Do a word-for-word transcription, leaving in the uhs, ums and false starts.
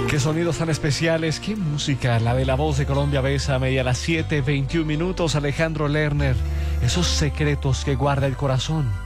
Qué sonidos tan especiales, qué música, la de La Voz de Colombia Bésame y a las siete veintiún minutos Alejandro Lerner, esos secretos que guarda el corazón.